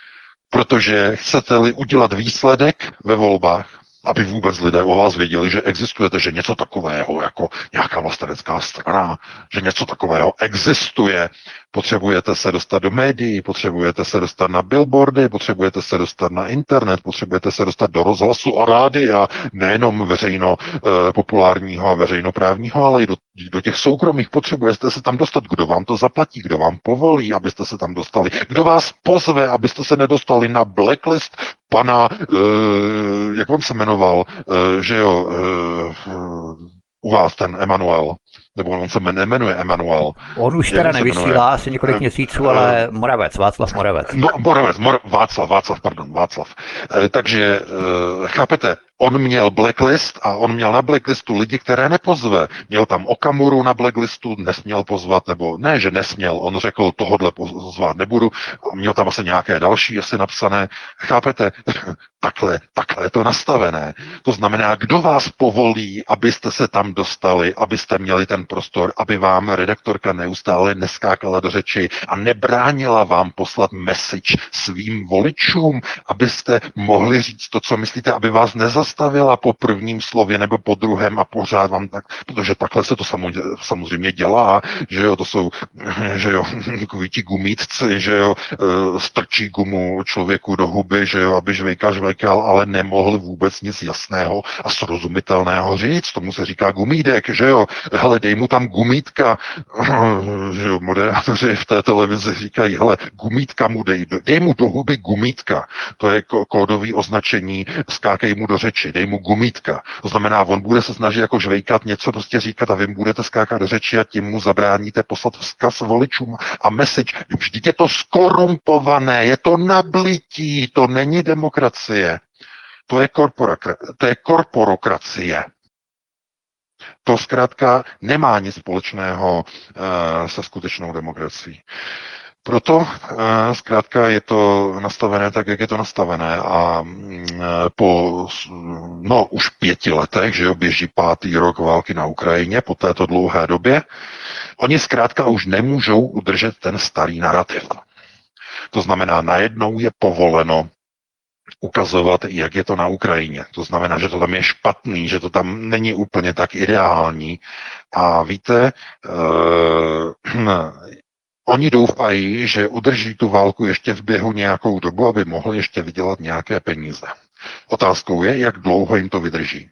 Protože chcete-li udělat výsledek ve volbách, aby vůbec lidé o vás věděli, že existujete, že něco takového, jako nějaká vlastenecká strana, že něco takového existuje. Potřebujete se dostat do médií, potřebujete se dostat na billboardy, potřebujete se dostat na internet, potřebujete se dostat do rozhlasu a rádia, nejenom veřejno eh, populárního a veřejnoprávního, ale i do, do těch soukromých. Potřebujete se tam dostat, kdo vám to zaplatí, kdo vám povolí, abyste se tam dostali, kdo vás pozve, abyste se nedostali na blacklist pana, eh, jak on se jmenoval, eh, že jo, eh, u vás ten Emanuel, nebo on se nemenuje Emanuel. On už teda nevysílá asi několik měsíců, ale Moravec, Václav Moravec. No, Moravec, Mor- Václav, Václav, pardon, Václav. E, takže, e, chápete, on měl blacklist a on měl na blacklistu lidi, které nepozve. Měl tam Okamuru na blacklistu, nesměl pozvat, nebo ne, že nesměl, on řekl, tohodle pozvat nebudu, a měl tam asi nějaké další asi napsané. Chápete, takhle, takhle je to nastavené. To znamená, kdo vás povolí, abyste se tam dostali, abyste měli ten prostor, aby vám redaktorka neustále neskákala do řeči a nebránila vám poslat message svým voličům, abyste mohli říct to, co myslíte, aby vás nezastavila po prvním slově nebo po druhém a pořád vám tak, protože takhle se to samozřejmě dělá, že jo, to jsou, že jo, takoví ti gumítci, že jo, strčí gumu člověku do huby, že jo, aby žvejka žvejkal, ale nemohl vůbec nic jasného a srozumitelného říct, tomu se říká gumídek, že jo, hele, dej mu tam gumítka, že jo, moderátoři v té televizi říkají, hele, gumítka mu dej, dej mu do huby gumítka, to je kódové označení, skákej mu do řeči, dej mu gumítka, to znamená, on bude se snažit jako žvejkat, něco prostě říkat a vy budete skákat do řeči a tím mu zabráníte poslat vzkaz voličům a message, vždyť je to skorumpované, je to nablití, to není demokracie, to je, to je korporokracie. To zkrátka nemá nic společného uh, se skutečnou demokracií. Proto uh, zkrátka je to nastavené tak, jak je to nastavené a uh, po no, už pěti letech, že jo, běží pátý rok války na Ukrajině, po této dlouhé době, oni zkrátka už nemůžou udržet ten starý narrativ. To znamená, najednou je povoleno ukazovat, jak je to na Ukrajině. To znamená, že to tam je špatný, že to tam není úplně tak ideální. A víte, eh, oni doufají, že udrží tu válku ještě v běhu nějakou dobu, aby mohli ještě vydělat nějaké peníze. Otázkou je, jak dlouho jim to vydrží.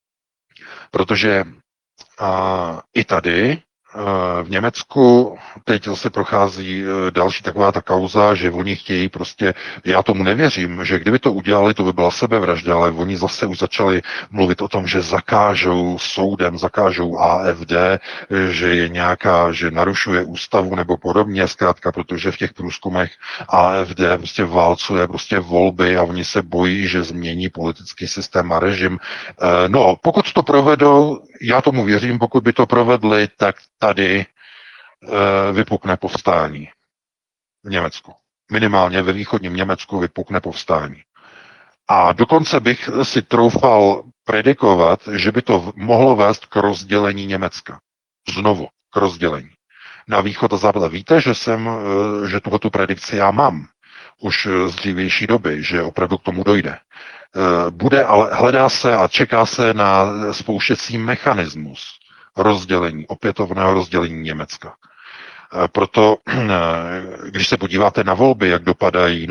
Protože eh, i tady v Německu teď zase prochází další taková ta kauza, že oni chtějí prostě, já tomu nevěřím, že kdyby to udělali, to by byla sebevražda, ale oni zase už začali mluvit o tom, že zakážou soudem, zakážou A F D, že je nějaká, že narušuje ústavu nebo podobně, zkrátka, protože v těch průzkumech A F D prostě válcuje prostě volby a oni se bojí, že změní politický systém a režim. No, pokud to provedou, já tomu věřím, pokud by to provedli, tak tady e, vypukne povstání v Německu. Minimálně ve východním Německu vypukne povstání. A dokonce bych si troufal predikovat, že by to mohlo vést k rozdělení Německa. Znovu k rozdělení. Na východ a západ. Víte, že jsem, že tuhletu predikci já mám už z dřívější doby, že opravdu k tomu dojde. Bude, ale hledá se a čeká se na spouštěcí mechanismus. rozdělení, opětovného rozdělení Německa. Proto, když se podíváte na volby, jak dopadají